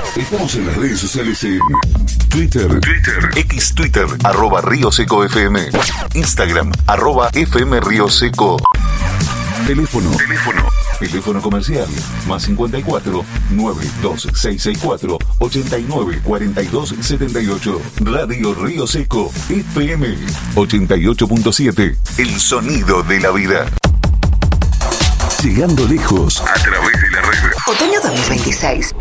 Estamos en las redes sociales en Twitter, X Twitter, @Río Seco FM. Instagram, @FM Río Seco. Teléfono comercial más 54 92664 89 42 78. Radio Río Seco FM 88.7. El sonido de la vida. Llegando lejos A través de la red. Otoño 2026.